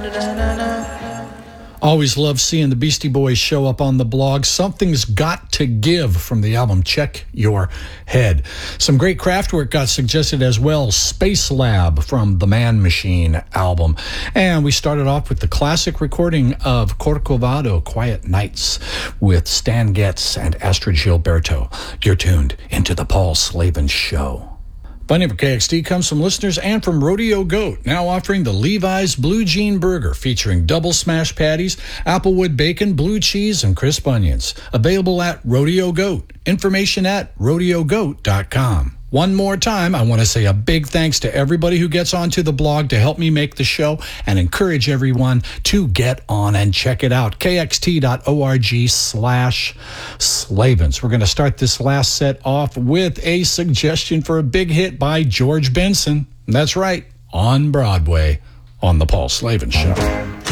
Always love seeing the Beastie Boys show up on the blog. Something's Got to Give from the album Check Your Head. Some great Kraftwerk got suggested as well. Space Lab from the Man Machine album. And we started off with the classic recording of Corcovado, Quiet Nights, with Stan Getz and Astrid Gilberto. You're tuned into the Paul Slavin Show. Funding for KXT comes from listeners and from Rodeo Goat, now offering the Levi's Blue Jean Burger featuring double smash patties, applewood bacon, blue cheese, and crisp onions. Available at Rodeo Goat. Information at rodeogoat.com. One more time, I want to say a big thanks to everybody who gets onto the blog to help me make the show and encourage everyone to get on and check it out. KXT.org/Slavins. We're going to start this last set off with a suggestion for a big hit by George Benson. That's right, on Broadway on The Paul Slavin Show.